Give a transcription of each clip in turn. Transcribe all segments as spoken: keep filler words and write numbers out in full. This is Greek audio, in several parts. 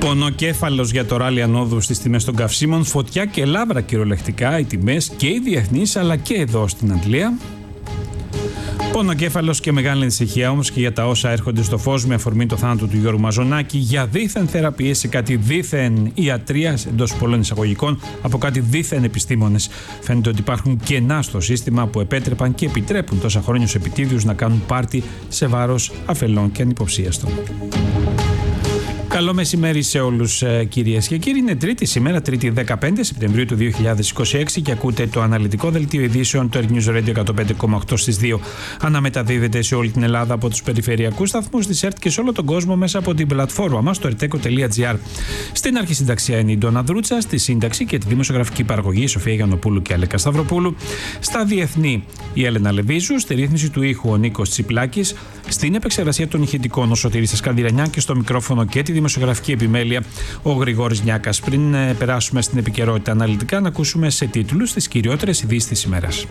Πονοκέφαλος για το ράλι ανόδου στις τιμές των καυσίμων, φωτιά και λάβρα κυριολεκτικά οι τιμές και οι διεθνείς αλλά και εδώ στην Αντλία. Πονοκέφαλος και μεγάλη ανησυχία όμως και για τα όσα έρχονται στο φως με αφορμή το θάνατο του Γιώργου Μαζονάκη, για δίθεν θεραπείες σε κάτι δίθεν ιατρίας εντός πολλών εισαγωγικών από κάτι δίθεν επιστήμονες. Φαίνεται ότι υπάρχουν κενά στο σύστημα που επέτρεπαν και επιτρέπουν τόσα χρόνια στους επιτίδιους να κάνουν πάρτι σε βάρος αφελών και ανυποψίαστων. Καλό μεσημέρι σε όλους, κυρίες και κύριοι. Είναι Τρίτη σήμερα, Τρίτη δεκαπέντε Σεπτεμβρίου του δύο χιλιάδες είκοσι έξι και ακούτε το αναλυτικό δελτίο ειδήσεων του Air News Radio εκατόν πέντε κόμμα οκτώ στις δύο. Αναμεταδίδεται σε όλη την Ελλάδα από τους περιφερειακούς σταθμούς της ΕΡΤ και σε όλο τον κόσμο μέσα από την πλατφόρμα μας, το ερτέκο τελεία τζι άρ. Στην αρχισυνταξία είναι η Ντόνα Δρούτσα, στη σύνταξη και τη δημοσιογραφική παραγωγή η Σοφία Γιαννοπούλου και Αλέκα Σταυροπούλου. Στα διεθνή η Έλενα Λεβίζου, στη ρύθμιση του ήχου ο Νίκος Τσιπλάκης, στην επεξεργασία των ηχητικών ο Σωτήρης Σκανδυρανιά και στο μικρόφωνο και τη δημοσιογραφική επιμέλεια ο Γρηγόρης Νιάκας. Πριν ε, περάσουμε στην επικαιρότητα αναλυτικά, να ακούσουμε σε τίτλους τις κυριότερες ειδήσεις της ημέρας.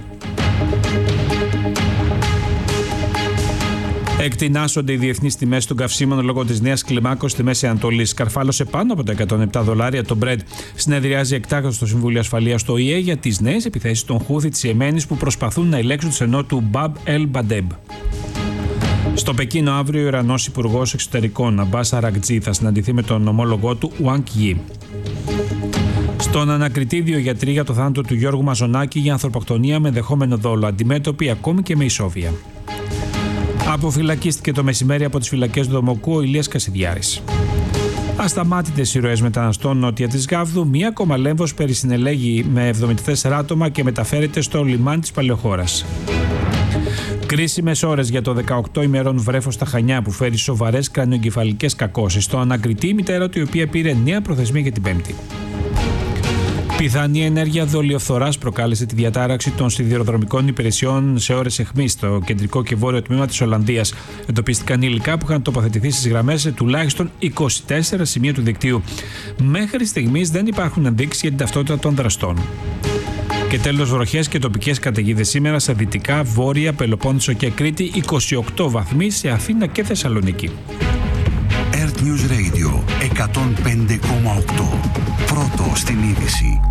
Εκτινάσσονται οι διεθνείς τιμές των καυσίμων λόγω της νέας κλιμάκωσης στη Μέση Ανατολή. Σκαρφάλωσε πάνω από τα εκατόν επτά δολάρια το Brent. Συνεδριάζει εκτάκτως στο Συμβούλιο Ασφαλείας του Ο Η Ε για τις νέες επιθέσεις των Χούθι της Ιεμένης που προσπαθούν να ελέγξουν το στενό του Μπαμπ ελ Μπαντέμπ. Στο Πεκίνο αύριο ο Ιρανός Υπουργός Εξωτερικών Αμπάς Αρακτζή θα συναντηθεί με τον ομόλογό του Ουανκ Γι. Στον ανακριτήριο γιατροί για το θάνατο του Γιώργου Μαζονάκη για ανθρωποκτονία με ενδεχόμενο δόλο, αντιμέτωποι ακόμη και με ισόβια. Αποφυλακίστηκε το μεσημέρι από τις φυλακές του Δομοκού ο Ηλίας Κασιδιάρης. Ασταμάτητες ηρωές μεταναστών νότια της Γάβδου, μία ακόμα λέμβος περισυνελέγει με εβδομήντα τέσσερα άτομα και μεταφέρεται στο λιμάνι της Παλαιοχώρας. Κρίσιμες ώρες για το δεκαοκτώ ημερών βρέφος στα Χανιά που φέρει σοβαρές κρανιογκεφαλικές κακώσεις. Στο ανακριτή η μητέρα του, η οποία πήρε νέα προθεσμία για την Πέμπτη. Πιθανή ενέργεια δολιοφθοράς προκάλεσε τη διατάραξη των σιδηροδρομικών υπηρεσιών σε ώρες αιχμής στο κεντρικό και βόρειο τμήμα της Ολλανδίας. Εντοπίστηκαν υλικά που είχαν τοποθετηθεί στις γραμμές σε τουλάχιστον είκοσι τέσσερα σημεία του δικτύου. Μέχρι στιγμής δεν υπάρχουν ενδείξεις για την ταυτότητα των δραστών. Και τέλος, βροχές και τοπικές καταιγίδες σήμερα σε δυτικά, βόρεια, Πελοπόννησο και Κρήτη, είκοσι οκτώ βαθμοί σε Αθήνα και Θεσσαλονίκη. Air News Radio εκατόν πέντε κόμμα οκτώ. Πρώτο στην είδηση.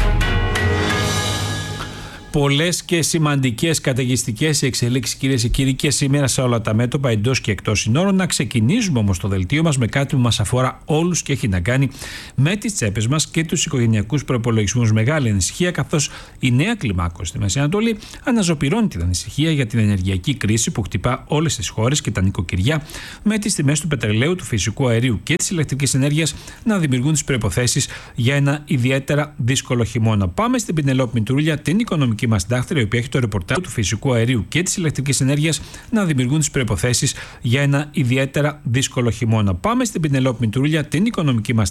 Πολλές και σημαντικές καταιγιστικές εξελίξεις, κυρίες και κύριοι, και σήμερα σε όλα τα μέτωπα εντός και εκτός συνόρων. Να ξεκινήσουμε όμως το δελτίο μας με κάτι που μας αφορά όλους και έχει να κάνει με τις τσέπες μας και τους οικογενειακούς προϋπολογισμούς. Μεγάλη ανησυχία, καθώς η νέα κλιμάκωση στη Μέση Ανατολή αναζωπυρώνει την ανησυχία για την ενεργειακή κρίση που χτυπά όλες τις χώρες και τα νοικοκυριά, με τις τιμές του πετρελαίου, του φυσικού αερίου και της ηλεκτρικής ενέργειας να δημιουργούν τις προϋποθέσεις για ένα ιδιαίτερα δύσκολο χειμώνα. Πάμε στην Πινελόπη Μητρούλια, την οικονομική μας συντάκτρια, η οποία έχει το ρεπορτάζ του φυσικού αερίου και της ηλεκτρικής ενέργειας να δημιουργούν τις προϋποθέσεις για ένα ιδιαίτερα δύσκολο χειμώνα. Πάμε στην Πινελόπη Μητρούλια, την οικονομική μας